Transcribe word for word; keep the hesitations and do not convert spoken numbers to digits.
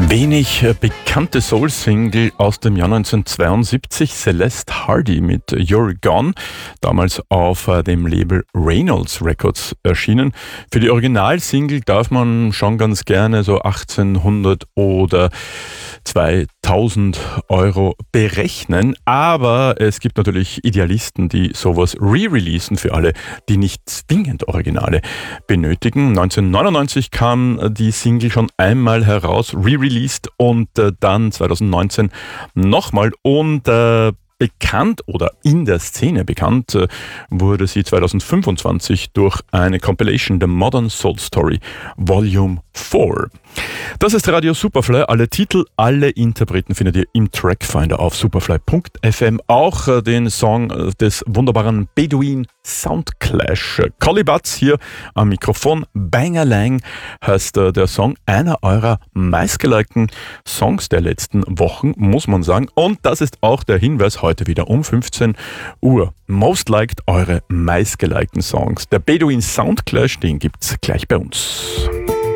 Wenig bekannte Soul-Single aus dem Jahr neunzehnhundertzweiundsiebzig, Celeste Hardy mit You're Gone, damals auf dem Label Reynolds Records erschienen. Für die Originalsingle darf man schon ganz gerne so achtzehnhundert oder zweitausend Euro berechnen, aber es gibt natürlich Idealisten, die sowas re-releasen für alle, die nicht zwingend Originale benötigen. neunzehnhundertneunundneunzig kam die Single schon einmal heraus, re-released, und äh, dann zweitausendneunzehn nochmal, und äh, bekannt oder in der Szene bekannt äh, wurde sie zweitausendfünfundzwanzig durch eine Compilation, The Modern Soul Story Volume vier. Das ist Radio Superfly. Alle Titel, alle Interpreten findet ihr im Trackfinder auf superfly punkt f m. Auch äh, den Song äh, des wunderbaren Bedouin Soundclash. Collie Buddz hier am Mikrofon. Bangalang heißt äh, der Song, einer eurer meistgelikten Songs der letzten Wochen, muss man sagen. Und das ist auch der Hinweis heute wieder um fünfzehn Uhr. Most liked, eure meistgelikten Songs. Der Bedouin Soundclash, den gibt's gleich bei uns.